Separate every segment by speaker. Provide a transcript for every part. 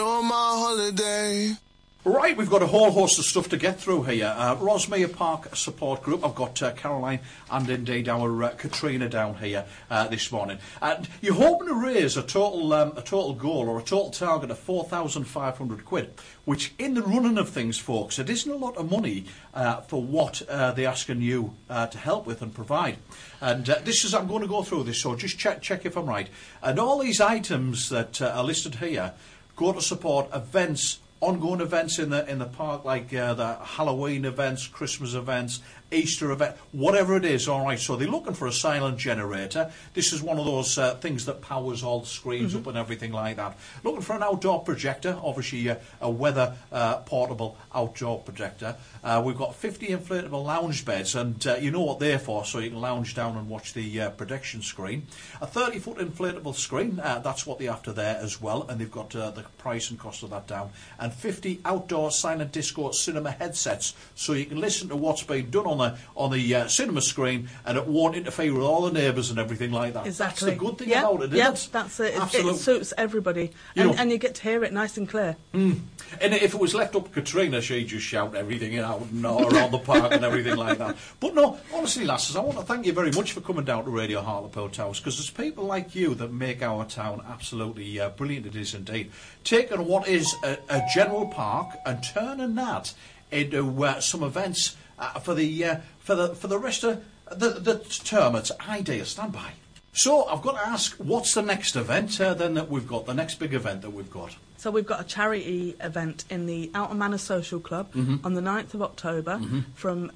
Speaker 1: On my holiday.
Speaker 2: Right, we've got a whole host of stuff to get through here. Rosmere Park Support Group. I've got Caroline and indeed our Katrina down here this morning. And you're hoping to raise a total goal or a total target of £4,500, which in the running of things, folks, it isn't a lot of money for what they're asking you to help with and provide. And this is, I'm going to go through this, so just check if I'm right. And all these items that are listed here go to support events, ongoing events in the park, like the Halloween events, Christmas events, Easter event, whatever it is. All right, so they're looking for a silent generator. This is one of those things that powers all the screens up and everything like that. Looking for an outdoor projector, obviously a weather portable outdoor projector. We've got 50 inflatable lounge beds, and you know what they're for, so you can lounge down and watch the projection screen. A 30-foot inflatable screen, that's what they're after there as well, and they've got the price and cost of that down. And 50 outdoor silent disco cinema headsets, so you can listen to what's being done on the cinema screen, and it won't interfere with all the neighbours and everything like that.
Speaker 3: Exactly.
Speaker 2: That's the good thing about it, isn't it?
Speaker 3: That's it. It suits everybody, and you get to hear it nice and clear.
Speaker 2: And if it was left up to Katrina, she'd just shout everything out and around the park and everything like that. But no, honestly, lasses, I want to thank you very much for coming down to Radio Hartlepool Towers, because there's people like you that make our town absolutely brilliant. It is indeed. Taking what is a general park and turning that into some events for the rest of the term. It's ideal. Stand by. So I've got to ask, what's the next event then that we've got? The next big event that we've got.
Speaker 3: So we've got a charity event in the Outer Manor Social Club on the 9th of October from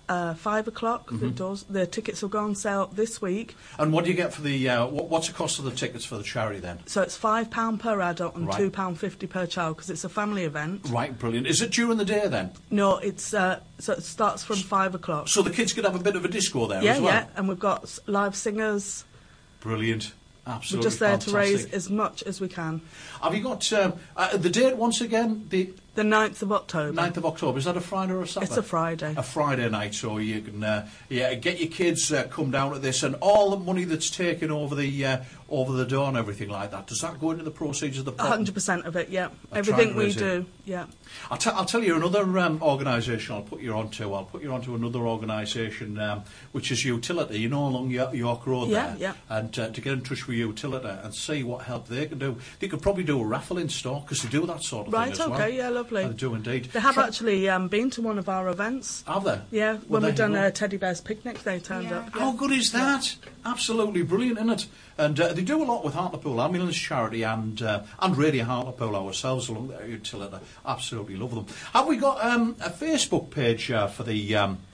Speaker 3: 5 o'clock. The tickets will go on sale this week.
Speaker 2: And what do you get for the what's the cost of the tickets for the charity then?
Speaker 3: So it's £5 per adult and £2.50 per child, because it's a family event.
Speaker 2: Right, brilliant. Is it during the day then?
Speaker 3: No, it's so it starts from 5 o'clock.
Speaker 2: So the kids could have a bit of a disco there as well?
Speaker 3: Yeah, and we've got live singers.
Speaker 2: Brilliant. Absolutely.
Speaker 3: We're just there
Speaker 2: fantastic.
Speaker 3: to raise as much as we can.
Speaker 2: Have you got the date once again? The
Speaker 3: 9th of October.
Speaker 2: 9th of October. Is that a Friday or a Saturday?
Speaker 3: It's a Friday.
Speaker 2: A Friday night, so you can get your kids come down to this, and all the money that's taken over the door and everything like that, does that go into the proceeds of the pot?
Speaker 3: 100% of it, yeah. Everything we do, yeah.
Speaker 2: I'll tell you another organisation I'll put you onto. I'll put you onto another organisation which is Utility, you know, along York Road there.
Speaker 3: Yeah.
Speaker 2: And to get in touch with Utility and see what help they can do. They could probably do a raffle in store, because they do that sort of thing as well.
Speaker 3: Right, okay, yeah, lovely.
Speaker 2: They do indeed.
Speaker 3: They have actually been to one of our events.
Speaker 2: Have they?
Speaker 3: Yeah, when we've done a Teddy Bear's Picnic, they turned up.
Speaker 2: How good is that? Absolutely brilliant, isn't it? And they do a lot with Hartlepool Ambulance Charity and Radio Hartlepool ourselves along there. Utility, absolutely love them. Have we got a Facebook page for the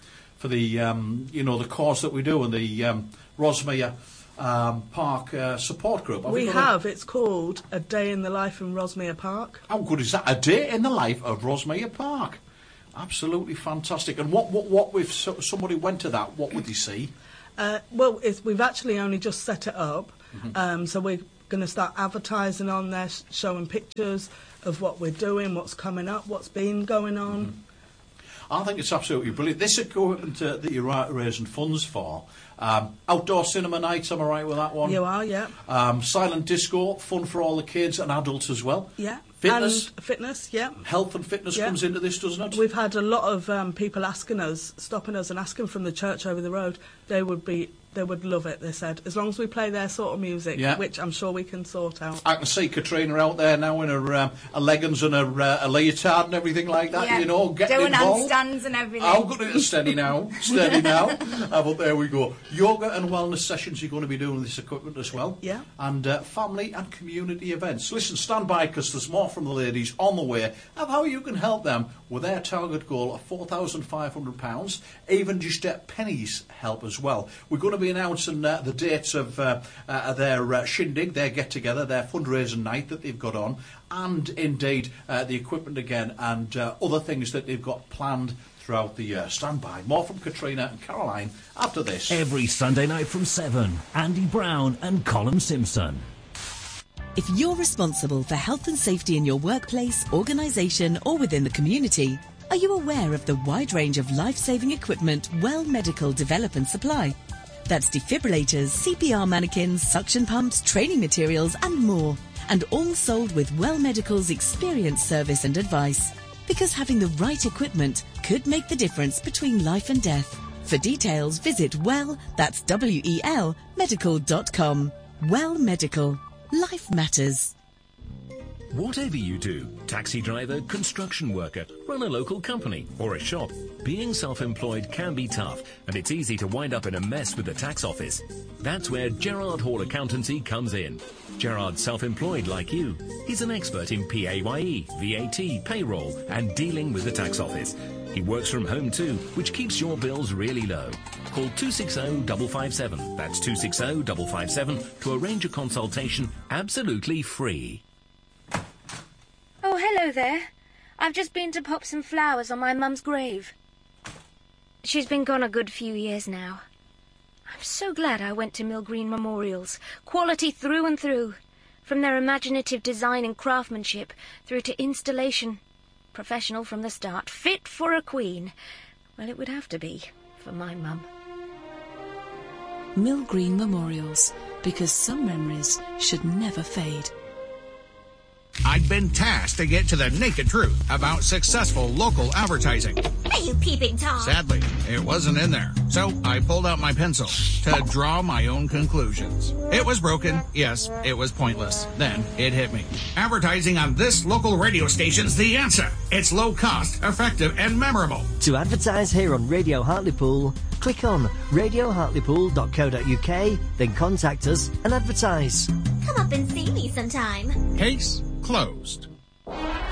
Speaker 2: the cause that we do and the Rosmere Park Support Group?
Speaker 3: We have. It's called A Day in the Life in Rosmere Park.
Speaker 2: How good is that? A Day in the Life of Rosmere Park. Absolutely fantastic. And what if somebody went to that, what would they see?
Speaker 3: Well, we've actually only just set it up, so we're going to start advertising on there, showing pictures of what we're doing, what's coming up, what's been going on.
Speaker 2: I think it's absolutely brilliant. This equipment that you're raising funds for, outdoor cinema nights, am I right with that one?
Speaker 3: You are, yeah.
Speaker 2: Silent disco, fun for all the kids and adults as well.
Speaker 3: Yeah.
Speaker 2: Fitness.
Speaker 3: And fitness, yeah.
Speaker 2: Health and fitness comes into this, doesn't it?
Speaker 3: We've had a lot of people stopping us and asking from the church over the road. They would love it, they said, as long as we play their sort of music, which I'm sure we can sort out.
Speaker 2: I can see Katrina out there now in her leggings and a leotard and everything like that,
Speaker 4: getting
Speaker 2: doing
Speaker 4: involved. Handstands and everything.
Speaker 2: Oh, good, steady now. But there we go. Yoga and wellness sessions, you're going to be doing this equipment as well.
Speaker 3: Yeah.
Speaker 2: And family and community events. Listen, stand by, because there's more from the ladies on the way of how you can help them with their target goal of £4,500, even just pennies help as well. We're going to be announcing the dates of their shindig, their get-together, their fundraising night that they've got on, and indeed the equipment again, and other things that they've got planned throughout the year. Stand by. More from Katrina and Caroline after this.
Speaker 5: Every Sunday night from 7, Andy Brown and Colin Simpson.
Speaker 6: If you're responsible for health and safety in your workplace, organisation or within the community, are you aware of the wide range of life-saving equipment Well Medical develop and supply? That's defibrillators, CPR mannequins, suction pumps, training materials and more. and all sold with Well Medical's experienced service and advice. Because having the right equipment could make the difference between life and death. For details, visit that's WEL, medical.com. Well Medical. Life matters.
Speaker 4: Whatever you do, taxi driver, construction worker, run a local company or a shop, being self-employed can be tough, and it's easy to wind up in a mess with the tax office. That's where Gerard Hall Accountancy comes in. Gerard's self-employed like you. He's an expert in PAYE, VAT, payroll and dealing with the tax office. He works from home too, which keeps your bills really low. Call 260-557, that's 260-557, to arrange a consultation absolutely free.
Speaker 7: Oh, hello there. I've just been to pop some flowers on my mum's grave. She's been gone a good few years now. I'm so glad I went to Mill Green Memorials. Quality through and through. From their imaginative design and craftsmanship through to installation. Professional from the start. Fit for a queen. Well, it would have to be for my mum.
Speaker 6: Mill Green Memorials, because some memories should never fade.
Speaker 8: I'd been tasked to get to the naked truth about successful local advertising.
Speaker 9: Are you peeping Tom?
Speaker 8: Sadly, it wasn't in there. So I pulled out my pencil to draw my own conclusions. It was broken. Yes, it was pointless. Then it hit me. Advertising on this local radio station's the answer. It's low cost, effective, and memorable.
Speaker 10: To advertise here on Radio Hartlepool, click on radiohartlepool.co.uk, then contact us and advertise.
Speaker 9: Come up and see me sometime.
Speaker 8: Case closed.